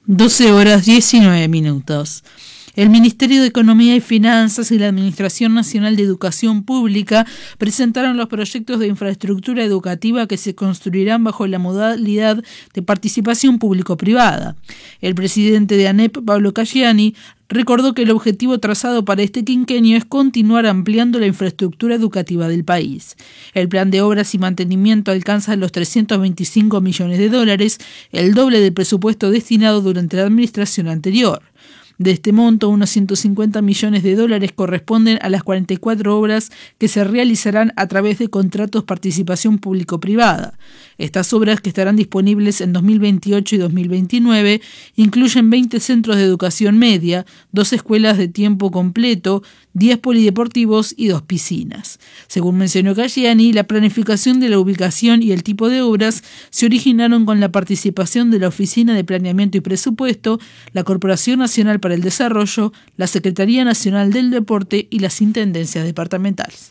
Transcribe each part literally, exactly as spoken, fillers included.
doce horas diecinueve minutos. El Ministerio de Economía y Finanzas y la Administración Nacional de Educación Pública presentaron los proyectos de infraestructura educativa que se construirán bajo la modalidad de participación público-privada. El presidente de ANEP, Pablo Caggiani, recordó que el objetivo trazado para este quinquenio es continuar ampliando la infraestructura educativa del país. El plan de obras y mantenimiento alcanza los trescientos veinticinco millones de dólares, el doble del presupuesto destinado durante la administración anterior. De este monto, unos ciento cincuenta millones de dólares corresponden a las cuarenta y cuatro obras que se realizarán a través de contratos participación público-privada. Estas obras, que estarán disponibles en dos mil veintiocho y dos mil veintinueve, incluyen veinte centros de educación media, dos escuelas de tiempo completo, diez polideportivos y dos piscinas. Según mencionó Caggiani, la planificación de la ubicación y el tipo de obras se originaron con la participación de la Oficina de Planeamiento y Presupuesto, la Corporación Nacional para el Desarrollo, la Secretaría Nacional del Deporte y las intendencias departamentales.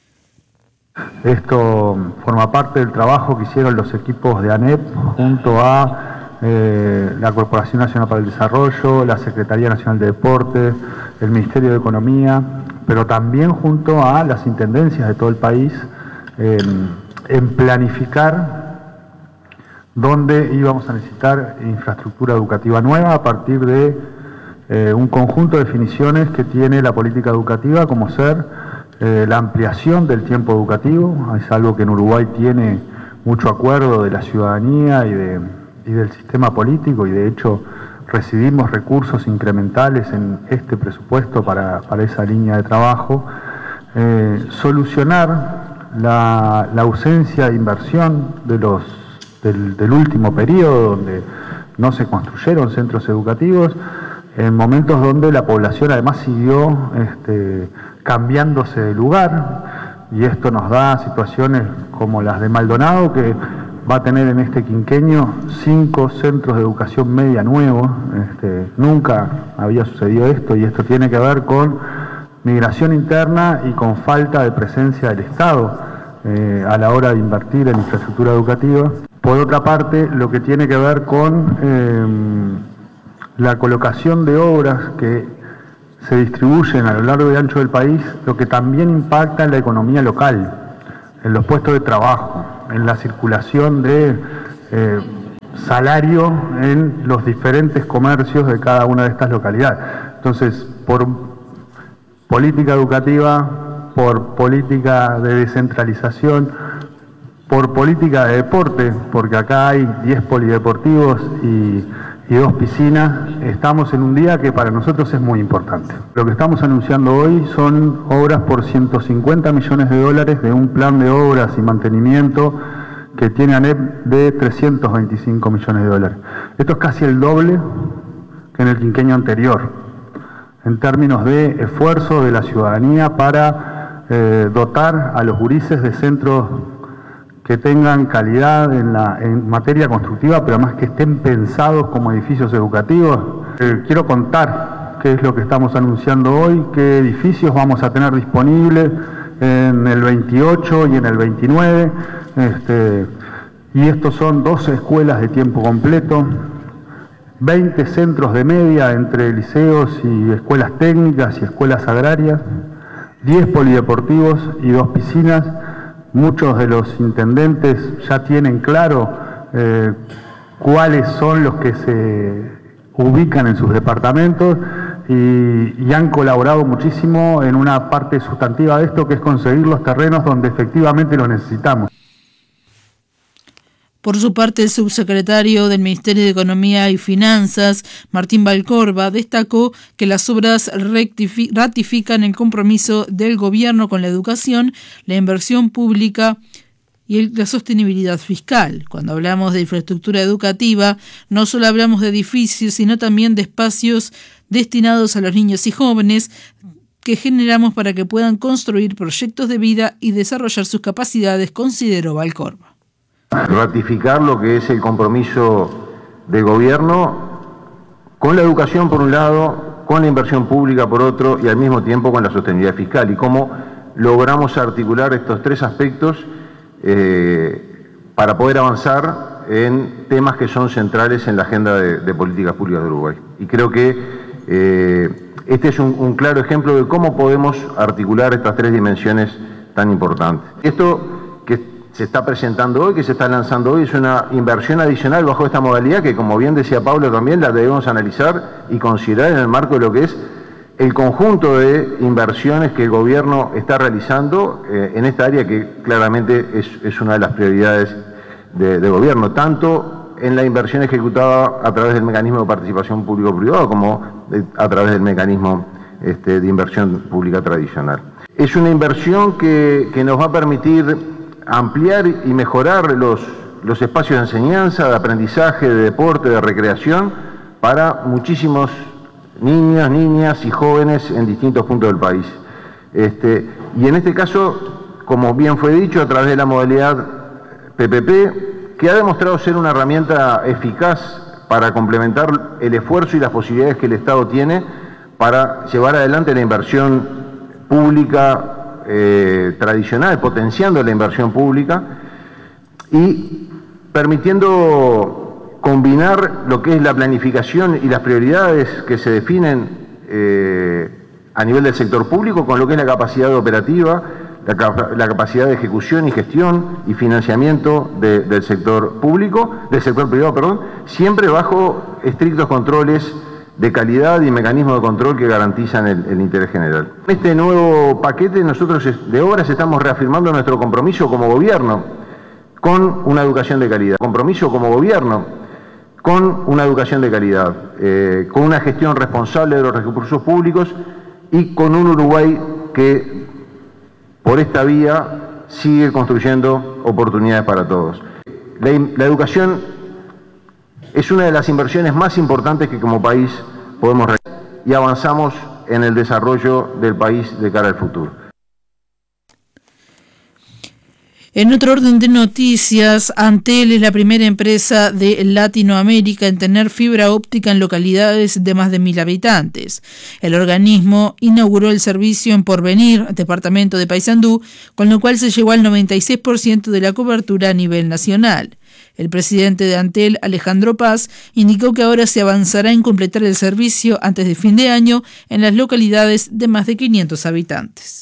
Esto forma parte del trabajo que hicieron los equipos de ANEP junto a eh, la Corporación Nacional para el Desarrollo, la Secretaría Nacional de Deporte, el Ministerio de Economía, pero también junto a las intendencias de todo el país eh, en planificar dónde íbamos a necesitar infraestructura educativa nueva a partir de eh, un conjunto de definiciones que tiene la política educativa, como ser Eh, la ampliación del tiempo educativo. Es algo que en Uruguay tiene mucho acuerdo de la ciudadanía y, de, y del sistema político, y de hecho recibimos recursos incrementales en este presupuesto para, para esa línea de trabajo. Eh, solucionar la, la ausencia de inversión de los, del, del último periodo, donde no se construyeron centros educativos, en momentos donde la población además siguió este, cambiándose de lugar, y esto nos da situaciones como las de Maldonado, que va a tener en este quinquenio cinco centros de educación media nuevos. Este, nunca había sucedido esto, y esto tiene que ver con migración interna y con falta de presencia del Estado eh, a la hora de invertir en infraestructura educativa. Por otra parte, lo que tiene que ver con eh, la colocación de obras que se distribuyen a lo largo y ancho del país, lo que también impacta en la economía local, en los puestos de trabajo, en la circulación de eh, salario en los diferentes comercios de cada una de estas localidades. Entonces, por política educativa, por política de descentralización, por política de deporte, porque acá hay diez polideportivos y y dos piscinas, estamos en un día que para nosotros es muy importante. Lo que estamos anunciando hoy son obras por ciento cincuenta millones de dólares de un plan de obras y mantenimiento que tiene ANEP de trescientos veinticinco millones de dólares. Esto es casi el doble que en el quinquenio anterior, en términos de esfuerzo de la ciudadanía para eh, dotar a los gurises de centros que tengan calidad en, la, en materia constructiva, pero además que estén pensados como edificios educativos. Eh, quiero contar qué es lo que estamos anunciando hoy, qué edificios vamos a tener disponibles en el veintiocho y en el veintinueve. Este, y estos son doce escuelas de tiempo completo, veinte centros de media entre liceos y escuelas técnicas y escuelas agrarias, diez polideportivos y dos piscinas. Muchos de los intendentes ya tienen claro eh, cuáles son los que se ubican en sus departamentos y, y han colaborado muchísimo en una parte sustantiva de esto, que es conseguir los terrenos donde efectivamente los necesitamos. Por su parte, el subsecretario del Ministerio de Economía y Finanzas, Martín Valcorba, destacó que las obras rectifi- ratifican el compromiso del gobierno con la educación, la inversión pública y el, la sostenibilidad fiscal. Cuando hablamos de infraestructura educativa, no solo hablamos de edificios, sino también de espacios destinados a los niños y jóvenes que generamos para que puedan construir proyectos de vida y desarrollar sus capacidades, consideró Valcorba. Ratificar lo que es el compromiso del gobierno con la educación por un lado, con la inversión pública por otro, y al mismo tiempo con la sostenibilidad fiscal, y cómo logramos articular estos tres aspectos eh, para poder avanzar en temas que son centrales en la agenda de, de políticas públicas de Uruguay. Y creo que eh, este es un, un claro ejemplo de cómo podemos articular estas tres dimensiones tan importantes. Esto que se está presentando hoy, que se está lanzando hoy, es una inversión adicional bajo esta modalidad que, como bien decía Pablo, también la debemos analizar y considerar en el marco de lo que es el conjunto de inversiones que el gobierno está realizando eh, en esta área que claramente es, es una de las prioridades de, de gobierno, tanto en la inversión ejecutada a través del mecanismo de participación público-privado como de, a través del mecanismo este, de inversión pública tradicional. Es una inversión que, que nos va a permitir ampliar y mejorar los, los espacios de enseñanza, de aprendizaje, de deporte, de recreación para muchísimos niños, niñas y jóvenes en distintos puntos del país. Este, y en este caso, como bien fue dicho, a través de la modalidad P P P, que ha demostrado ser una herramienta eficaz para complementar el esfuerzo y las posibilidades que el Estado tiene para llevar adelante la inversión pública eh, tradicional, potenciando la inversión pública y permitiendo combinar lo que es la planificación y las prioridades que se definen eh, a nivel del sector público con lo que es la capacidad operativa, la, cap la capacidad de ejecución y gestión y financiamiento de, del sector público, del sector privado, perdón, siempre bajo estrictos controles de calidad y mecanismos de control que garantizan el, el interés general. En este nuevo paquete nosotros de obras estamos reafirmando nuestro compromiso como gobierno con una educación de calidad, compromiso como gobierno con una educación de calidad, eh, con una gestión responsable de los recursos públicos y con un Uruguay que por esta vía sigue construyendo oportunidades para todos. La, la educación es una de las inversiones más importantes que como país podemos realizar y avanzamos en el desarrollo del país de cara al futuro. En otro orden de noticias, Antel es la primera empresa de Latinoamérica en tener fibra óptica en localidades de más de mil habitantes. El organismo inauguró el servicio en Porvenir, departamento de Paysandú, con lo cual se llegó al noventa y seis por ciento de la cobertura a nivel nacional. El presidente de Antel, Alejandro Paz, indicó que ahora se avanzará en completar el servicio antes de fin de año en las localidades de más de quinientos habitantes.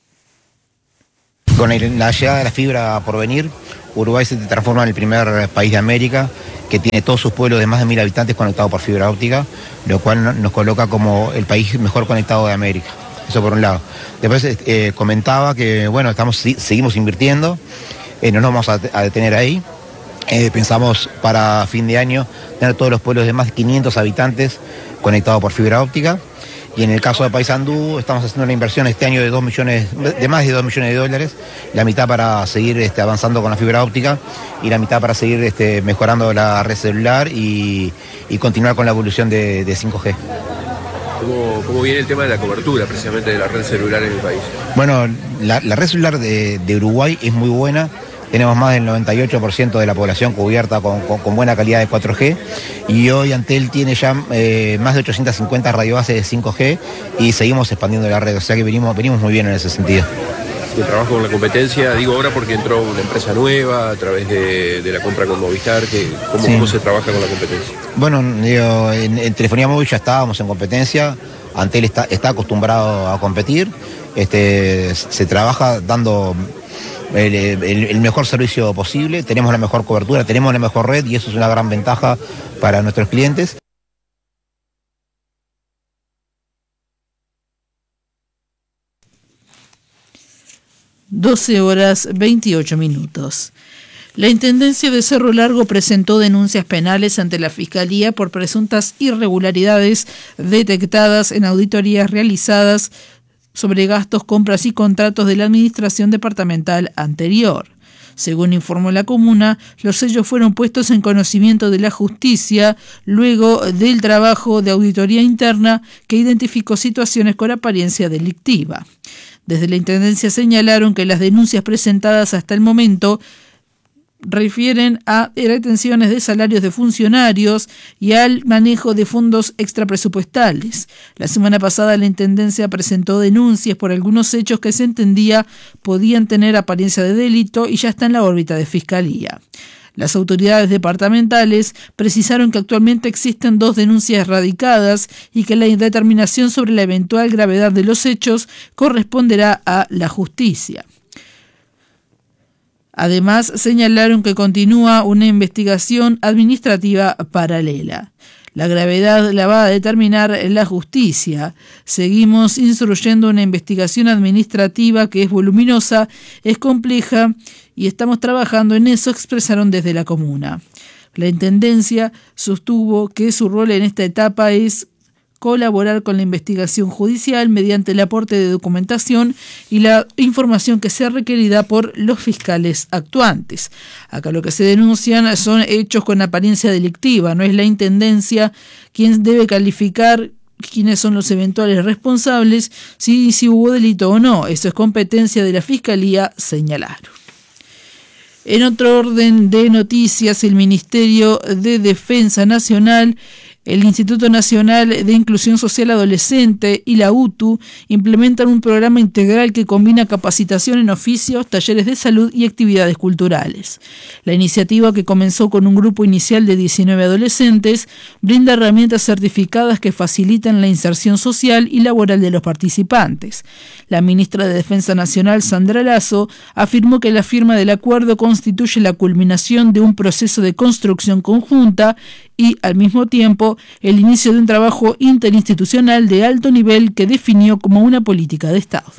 Con la llegada de la fibra a Porvenir, Uruguay se transforma en el primer país de América que tiene todos sus pueblos de más de mil habitantes conectados por fibra óptica, lo cual nos coloca como el país mejor conectado de América. Eso por un lado. Después eh, comentaba que, bueno, estamos, seguimos invirtiendo, eh, no nos vamos a, a detener ahí. Eh, pensamos para fin de año tener todos los pueblos de más de quinientos habitantes conectados por fibra óptica. Y en el caso de Paysandú estamos haciendo una inversión este año de dos millones, de más de dos millones de dólares, la mitad para seguir este, avanzando con la fibra óptica y la mitad para seguir este, mejorando la red celular y, y continuar con la evolución de, de cinco G. ¿Cómo, ¿Cómo viene el tema de la cobertura precisamente de la red celular en el país? Bueno, la, la red celular de, de Uruguay es muy buena. Tenemos más del noventa y ocho por ciento de la población cubierta con, con, con buena calidad de cuatro G y hoy Antel tiene ya eh, más de ochocientas cincuenta radiobases de cinco G y seguimos expandiendo la red, o sea que venimos, venimos muy bien en ese sentido. ¿De trabajo con la competencia? Digo ahora porque entró una empresa nueva a través de, de la compra con Movistar, que, ¿cómo, sí. ¿Cómo se trabaja con la competencia? Bueno, digo, en, en telefonía móvil ya estábamos en competencia, Antel está, está acostumbrado a competir, este, se trabaja dando El, el, el mejor servicio posible, tenemos la mejor cobertura, tenemos la mejor red y eso es una gran ventaja para nuestros clientes. doce horas veintiocho minutos. La Intendencia de Cerro Largo presentó denuncias penales ante la Fiscalía por presuntas irregularidades detectadas en auditorías realizadas sobre gastos, compras y contratos de la administración departamental anterior. Según informó la comuna, los sellos fueron puestos en conocimiento de la justicia luego del trabajo de auditoría interna que identificó situaciones con apariencia delictiva. Desde la Intendencia señalaron que las denuncias presentadas hasta el momento refieren a retenciones de salarios de funcionarios y al manejo de fondos extrapresupuestales. La semana pasada la Intendencia presentó denuncias por algunos hechos que se entendía podían tener apariencia de delito y ya está en la órbita de Fiscalía. Las autoridades departamentales precisaron que actualmente existen dos denuncias radicadas y que la determinación sobre la eventual gravedad de los hechos corresponderá a la justicia. Además, señalaron que continúa una investigación administrativa paralela. La gravedad la va a determinar la justicia. Seguimos instruyendo una investigación administrativa que es voluminosa, es compleja y estamos trabajando en eso, expresaron desde la comuna. La Intendencia sostuvo que su rol en esta etapa es colaborar con la investigación judicial mediante el aporte de documentación y la información que sea requerida por los fiscales actuantes. Acá lo que se denuncian son hechos con apariencia delictiva, no es la Intendencia quien debe calificar quiénes son los eventuales responsables, si, si hubo delito o no. Eso es competencia de la Fiscalía, señalaron. En otro orden de noticias, el Ministerio de Defensa Nacional, el Instituto Nacional de Inclusión Social Adolescente y la U T U implementan un programa integral que combina capacitación en oficios, talleres de salud y actividades culturales. La iniciativa, que comenzó con un grupo inicial de diecinueve adolescentes, brinda herramientas certificadas que facilitan la inserción social y laboral de los participantes. La ministra de Defensa Nacional, Sandra Lasso, afirmó que la firma del acuerdo constituye la culminación de un proceso de construcción conjunta y, al mismo tiempo, el inicio de un trabajo interinstitucional de alto nivel que definió como una política de Estado.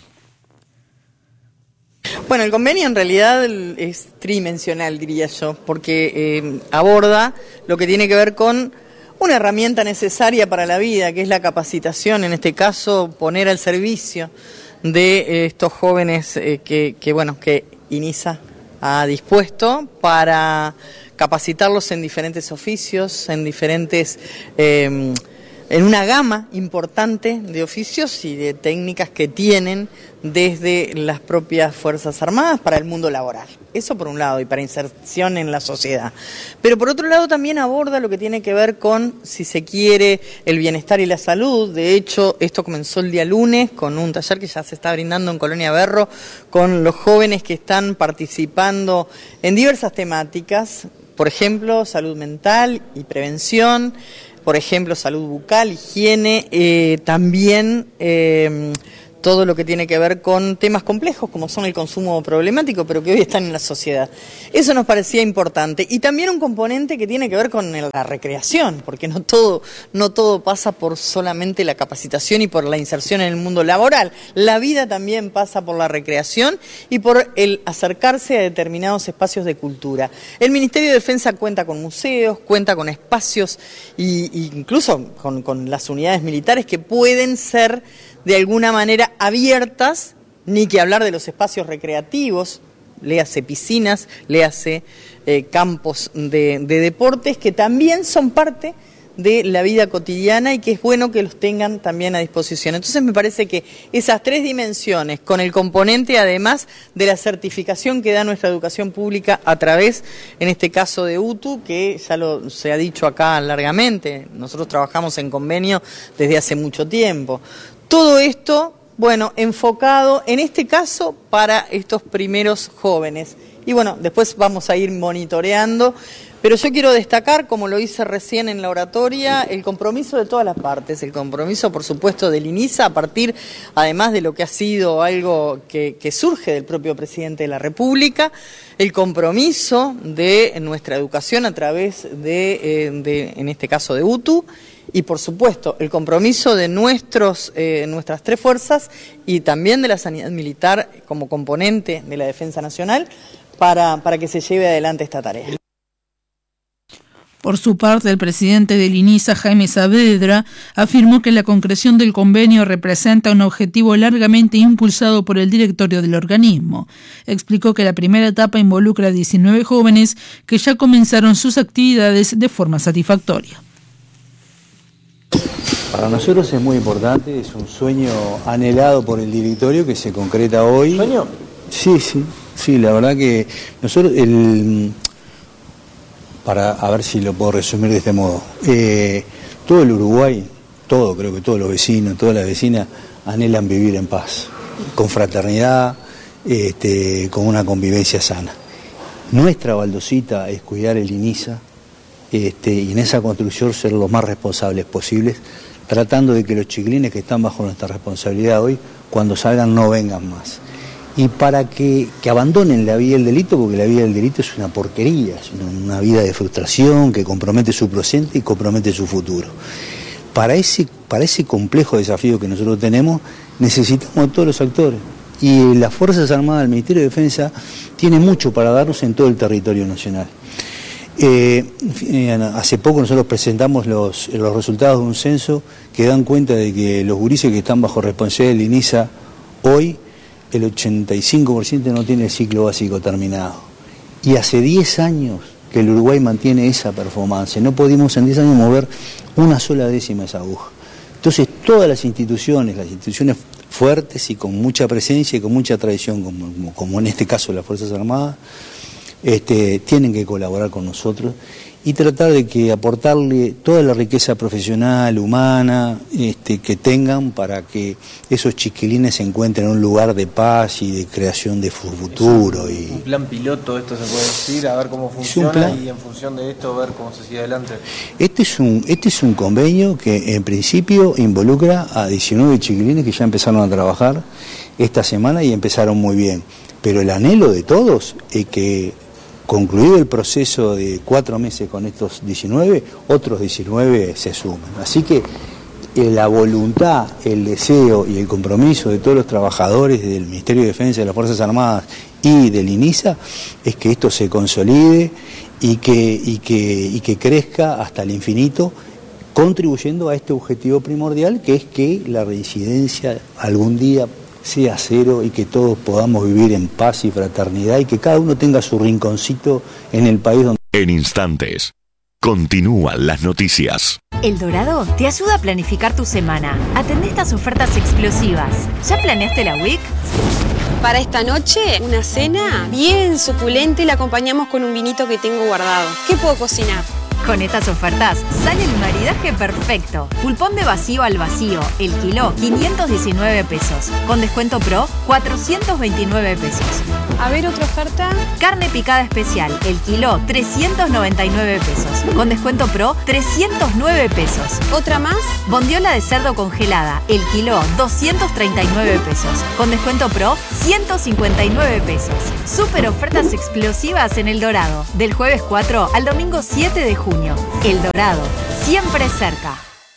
Bueno, el convenio en realidad es tridimensional, diría yo, porque eh, aborda lo que tiene que ver con una herramienta necesaria para la vida, que es la capacitación, en este caso poner al servicio de eh, estos jóvenes eh, que, que, bueno, que INISA ha dispuesto para capacitarlos en diferentes oficios, en diferentes, eh, en una gama importante de oficios y de técnicas que tienen desde las propias Fuerzas Armadas para el mundo laboral. Eso por un lado, y para inserción en la sociedad. Pero por otro lado también aborda lo que tiene que ver con, si se quiere, el bienestar y la salud. De hecho, esto comenzó el día lunes con un taller que ya se está brindando en Colonia Berro con los jóvenes que están participando en diversas temáticas. Por ejemplo, salud mental y prevención, por ejemplo, salud bucal, higiene, eh, también eh, todo lo que tiene que ver con temas complejos como son el consumo problemático, pero que hoy están en la sociedad. Eso nos parecía importante. Y también un componente que tiene que ver con la recreación, porque no todo, no todo pasa por solamente la capacitación y por la inserción en el mundo laboral. La vida también pasa por la recreación y por el acercarse a determinados espacios de cultura. El Ministerio de Defensa cuenta con museos, cuenta con espacios e incluso con, con las unidades militares que pueden ser de alguna manera abiertas, ni que hablar de los espacios recreativos, léase piscinas, léase eh, campos de, de deportes, que también son parte de la vida cotidiana y que es bueno que los tengan también a disposición. Entonces me parece que esas tres dimensiones, con el componente además de la certificación que da nuestra educación pública a través, en este caso de U T U, que ya lo se ha dicho acá largamente, nosotros trabajamos en convenio desde hace mucho tiempo. Todo esto, bueno, enfocado en este caso para estos primeros jóvenes. Y bueno, después vamos a ir monitoreando, pero yo quiero destacar, como lo hice recién en la oratoria, el compromiso de todas las partes, el compromiso, por supuesto, del INISA, a partir, además de lo que ha sido algo que, que surge del propio presidente de la República, el compromiso de nuestra educación a través de, eh, de en este caso, de U T U, y por supuesto el compromiso de nuestros, eh, nuestras tres fuerzas y también de la sanidad militar como componente de la defensa nacional para, para que se lleve adelante esta tarea. Por su parte, el presidente del INISA, Jaime Saavedra, afirmó que la concreción del convenio representa un objetivo largamente impulsado por el directorio del organismo. Explicó que la primera etapa involucra a diecinueve jóvenes que ya comenzaron sus actividades de forma satisfactoria. Para nosotros es muy importante, es un sueño anhelado por el directorio que se concreta hoy. ¿Sueño? Sí, sí, sí, la verdad que nosotros, el, para a ver si lo puedo resumir de este modo, eh, todo el Uruguay, todo, creo que todos los vecinos, todas las vecinas anhelan vivir en paz, con fraternidad, este, con una convivencia sana. Nuestra baldosita es cuidar el INISA este, y en esa construcción ser los más responsables posibles, tratando de que los chiquilines que están bajo nuestra responsabilidad hoy, cuando salgan no vengan más. Y para que, que abandonen la vía del delito, porque la vía del delito es una porquería, es una, una vida de frustración que compromete su presente y compromete su futuro. Para ese, para ese complejo desafío que nosotros tenemos, necesitamos a todos los actores. Y las Fuerzas Armadas del Ministerio de Defensa tiene mucho para darnos en todo el territorio nacional. Eh, hace poco nosotros presentamos los, los resultados de un censo que dan cuenta de que los gurises que están bajo responsabilidad del INISA hoy, el ochenta y cinco por ciento no tiene el ciclo básico terminado. Y hace diez años que el Uruguay mantiene esa performance. No pudimos en diez años mover una sola décima de esa aguja. Entonces todas las instituciones, las instituciones fuertes y con mucha presencia y con mucha tradición, como, como en este caso las Fuerzas Armadas, este, tienen que colaborar con nosotros y tratar de que aportarle toda la riqueza profesional, humana, este, que tengan para que esos chiquilines se encuentren en un lugar de paz y de creación de futuro. Un, y... un plan piloto, esto se puede decir, a ver cómo funciona y en función de esto ver cómo se sigue adelante. Este es un, este es un convenio que en principio involucra a diecinueve chiquilines que ya empezaron a trabajar esta semana y empezaron muy bien. Pero el anhelo de todos es que, concluido el proceso de cuatro meses con estos diecinueve, otros diecinueve se suman. Así que eh, la voluntad, el deseo y el compromiso de todos los trabajadores del Ministerio de Defensa, de las Fuerzas Armadas y del INISA es que esto se consolide y que, y que, y que crezca hasta el infinito, contribuyendo a este objetivo primordial, que es que la reincidencia algún día sea cero y que todos podamos vivir en paz y fraternidad y que cada uno tenga su rinconcito en el país donde... En instantes, continúan las noticias. El Dorado te ayuda a planificar tu semana. Atendé estas ofertas explosivas. ¿Ya planeaste la week? Para esta noche, una cena bien suculenta y la acompañamos con un vinito que tengo guardado. ¿Qué puedo cocinar? Con estas ofertas sale el maridaje perfecto. Pulpón de vacío al vacío, el kilo quinientos diecinueve pesos. Con descuento pro, cuatrocientos veintinueve pesos. A ver, otra oferta. Carne picada especial, el kilo trescientos noventa y nueve pesos. Con descuento pro, trescientos nueve pesos. ¿Otra más? Bondiola de cerdo congelada, el kilo doscientos treinta y nueve pesos. Con descuento pro, ciento cincuenta y nueve pesos. Super ofertas explosivas en El Dorado. Del jueves cuatro al domingo siete de junio. El Dorado, siempre cerca.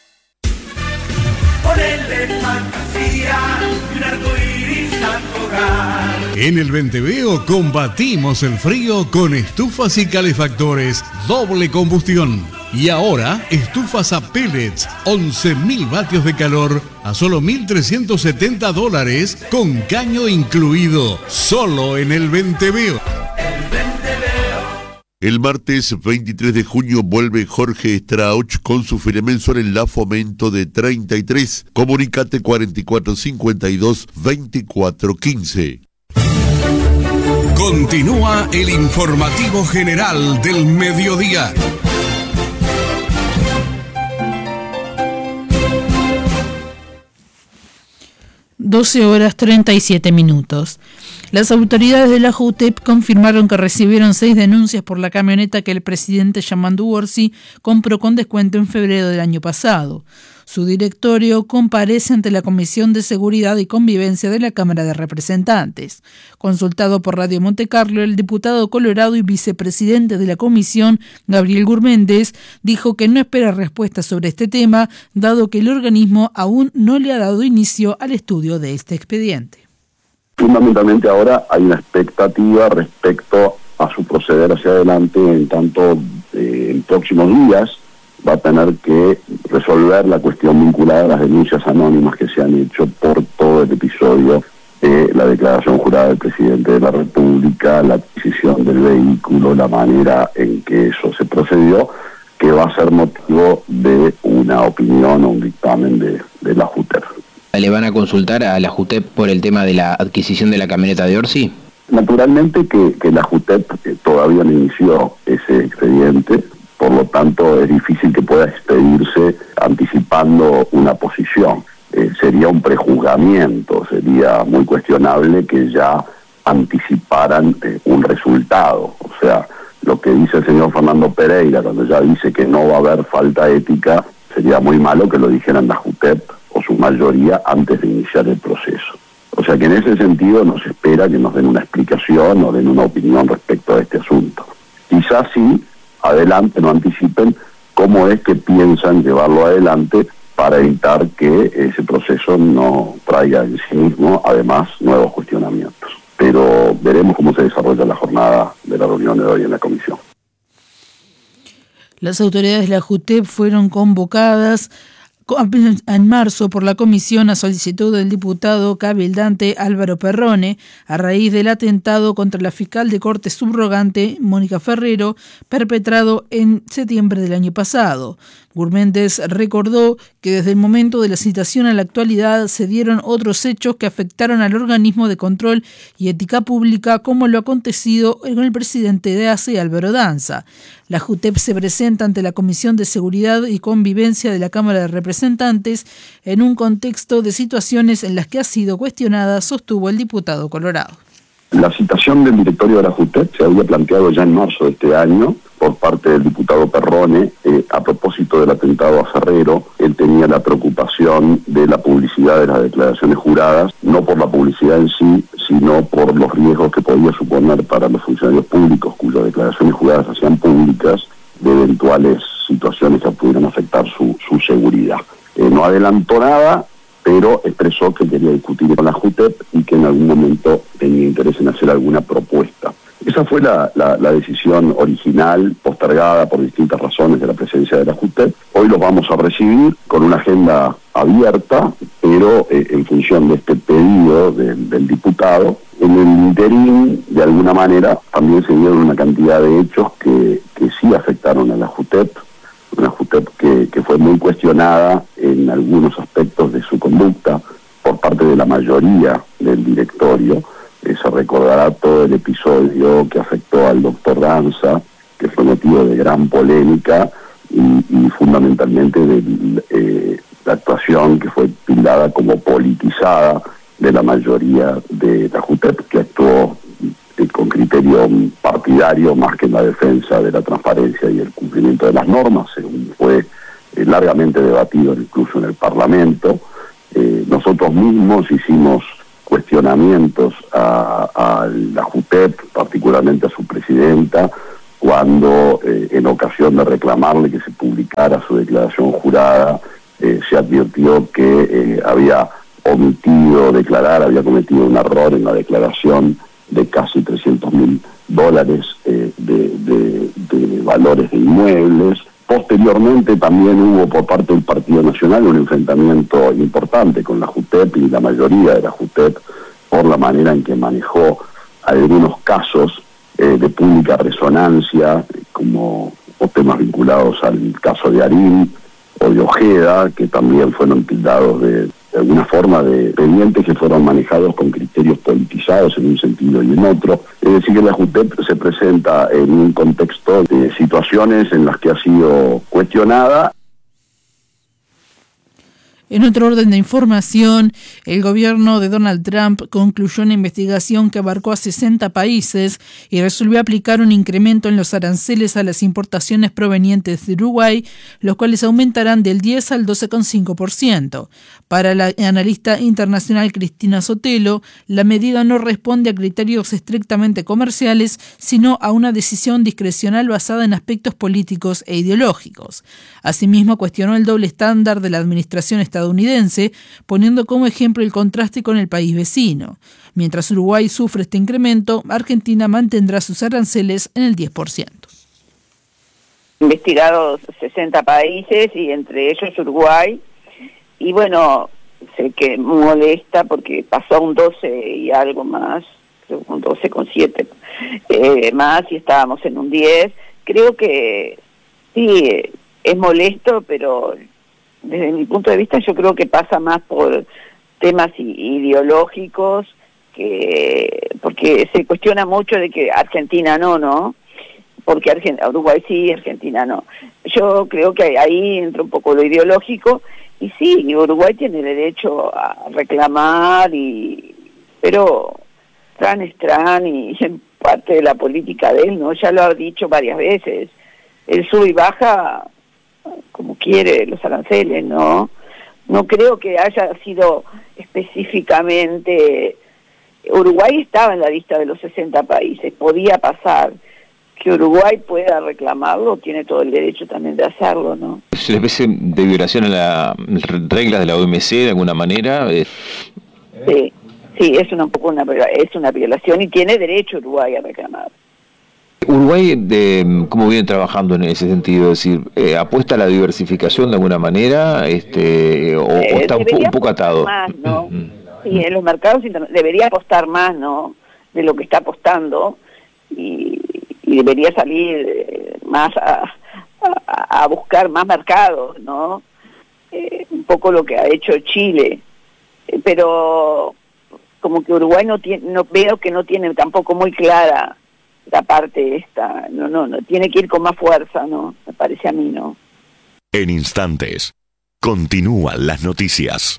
En el Venteveo combatimos el frío con estufas y calefactores doble combustión. Y ahora, estufas a pellets, once mil vatios de calor a solo mil trescientos setenta dólares con caño incluido. Solo en el Venteveo. El martes veintitrés de junio vuelve Jorge Strauch con su feria mensual en la Fomento de treinta y tres. Comunicate cuarenta y cuatro cincuenta y dos veinticuatro quince. Continúa el informativo general del mediodía. doce horas treinta y siete minutos. Las autoridades de la JUTEP confirmaron que recibieron seis denuncias por la camioneta que el presidente Yamandu Orsi compró con descuento en febrero del año pasado. Su directorio comparece ante la Comisión de Seguridad y Convivencia de la Cámara de Representantes. Consultado por Radio Montecarlo, el diputado colorado y vicepresidente de la comisión, Gabriel Gurméndez, dijo que no espera respuesta sobre este tema, dado que el organismo aún no le ha dado inicio al estudio de este expediente. Fundamentalmente ahora hay una expectativa respecto a su proceder hacia adelante, en tanto eh, en próximos días va a tener que resolver la cuestión vinculada a las denuncias anónimas que se han hecho por todo el episodio de la declaración jurada del presidente de la República, la adquisición del vehículo, la manera en que eso se procedió, que va a ser motivo de una opinión o un dictamen de, de la JUTEP. ¿Le van a consultar a la JUTEP por el tema de la adquisición de la camioneta de Orsi? Naturalmente que, que la JUTEP eh, todavía no inició ese expediente, por lo tanto es difícil que pueda expedirse anticipando una posición. Eh, sería un prejuzgamiento, sería muy cuestionable que ya anticiparan eh, un resultado. O sea, lo que dice el señor Fernando Pereira, cuando ya dice que no va a haber falta ética, sería muy malo que lo dijeran la JUTEP o su mayoría antes de iniciar el proceso. O sea que en ese sentido nos espera que nos den una explicación o den una opinión respecto a este asunto. Quizás sí, adelante, no anticipen cómo es que piensan llevarlo adelante para evitar que ese proceso no traiga en sí mismo, además, nuevos cuestionamientos. Pero veremos cómo se desarrolla la jornada de la reunión de hoy en la comisión. Las autoridades de la JUTEP fueron convocadas en marzo por la comisión a solicitud del diputado cabildante Álvaro Perrone a raíz del atentado contra la fiscal de corte subrogante Mónica Ferrero perpetrado en septiembre del año pasado. Gurméndez recordó que desde el momento de la citación a la actualidad se dieron otros hechos que afectaron al organismo de control y ética pública, como lo acontecido con el presidente de A C E, Álvaro Danza. La JUTEP se presenta ante la Comisión de Seguridad y Convivencia de la Cámara de Representantes en un contexto de situaciones en las que ha sido cuestionada, sostuvo el diputado colorado. La citación del directorio de la JUTEP se había planteado ya en marzo de este año por parte del diputado Perrone eh, a propósito del atentado a Ferrero. Él tenía la preocupación de la publicidad de las declaraciones juradas, no por la publicidad en sí, sino por los riesgos que podía suponer para los funcionarios públicos cuyas declaraciones juradas hacían públicas de eventuales situaciones que pudieran afectar su, su seguridad. Eh, no adelantó nada, pero expresó que quería discutir con la JUTEP y que en algún momento tenía interés en hacer alguna propuesta. Esa fue la, la, la decisión original, postergada por distintas razones de la presencia de la JUTEP. Hoy los vamos a recibir con una agenda abierta, pero eh, en función de este pedido de, del diputado. En el interín, de alguna manera, también se dieron una cantidad de hechos que, que sí afectaron a la JUTEP, una JUTEP que, que fue muy cuestionada en algunos aspectos de su conducta por parte de la mayoría del directorio. Eh, se recordará todo el episodio que afectó al doctor Danza, que fue motivo de gran polémica y, y fundamentalmente de eh, la actuación que fue tildada como politizada de la mayoría de la JUTEP, que actuó eh, con criterio partidario más que en la defensa de la transparencia y el cumplimiento de las normas, según fue eh, largamente debatido incluso en el Parlamento. Eh, nosotros mismos hicimos cuestionamientos a, a la JUTEP, particularmente a su presidenta, cuando eh, en ocasión de reclamarle que se publicara su declaración jurada, eh, se advirtió que eh, había omitido declarar, había cometido un error en la declaración de casi trescientos mil dólares eh, de, de, de valores de inmuebles. Posteriormente también hubo por parte del Partido Nacional un enfrentamiento importante con la JUTEP y la mayoría de la JUTEP por la manera en que manejó algunos casos eh, de pública resonancia, como o temas vinculados al caso de Arín o de Ojeda, que también fueron tildados de, de alguna forma de expedientes que fueron manejados con criterios politizados en un sentido y en otro. Es decir, que la JUTEP se presenta en un contexto de situaciones en las que ha sido cuestionada. En otro orden de información, el gobierno de Donald Trump concluyó una investigación que abarcó a sesenta países y resolvió aplicar un incremento en los aranceles a las importaciones provenientes de Uruguay, los cuales aumentarán del diez al doce coma cinco por ciento. Para la analista internacional Cristina Sotelo, la medida no responde a criterios estrictamente comerciales, sino a una decisión discrecional basada en aspectos políticos e ideológicos. Asimismo, cuestionó el doble estándar de la administración estadounidense, poniendo como ejemplo el contraste con el país vecino. Mientras Uruguay sufre este incremento, Argentina mantendrá sus aranceles en el diez por ciento. Investigados sesenta países y entre ellos Uruguay, y bueno, sé que molesta porque pasó un doce y algo más, un doce coma siete eh, más y estábamos en un diez. Creo que sí, es molesto, pero desde mi punto de vista yo creo que pasa más por temas ideológicos, que porque se cuestiona mucho de que Argentina no, ¿no? Porque Argentina, Uruguay sí, Argentina no. Yo creo que ahí entra un poco lo ideológico, y sí, Uruguay tiene derecho a reclamar, y pero Trump es Trump y en parte de la política de él, ¿no? Ya lo ha dicho varias veces. Él sube y baja como quiere los aranceles, ¿no? No creo que haya sido específicamente... Uruguay estaba en la lista de los sesenta países, podía pasar. Que Uruguay pueda reclamarlo, tiene todo el derecho también de hacerlo, ¿no? ¿Es una especie de violación a las reglas de la O M C de alguna manera? Sí, sí, es una, un poco una, es una violación y tiene derecho Uruguay a reclamar. Uruguay, de, ¿cómo viene trabajando en ese sentido? Es decir, eh, ¿apuesta a la diversificación de alguna manera este, o, eh, o está un, po, un poco atado? Más, ¿no? Sí, en los mercados debería apostar más, ¿no? De lo que está apostando y, y debería salir más a, a, a buscar más mercados, ¿no? Eh, un poco lo que ha hecho Chile, eh, pero como que Uruguay no tiene, no veo que no tiene tampoco muy clara la parte esta, no, no, no, tiene que ir con más fuerza, ¿no? Me parece a mí, ¿no? En instantes, continúan las noticias.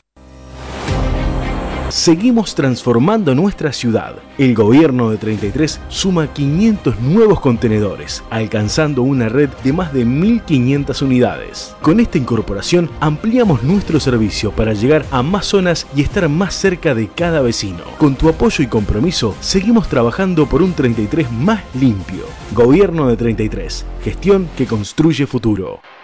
Seguimos transformando nuestra ciudad. El gobierno de treinta y tres suma quinientos nuevos contenedores, alcanzando una red de más de mil quinientas unidades. Con esta incorporación ampliamos nuestro servicio para llegar a más zonas y estar más cerca de cada vecino. Con tu apoyo y compromiso, seguimos trabajando por un treinta y tres más limpio. Gobierno de treinta y tres, gestión que construye futuro.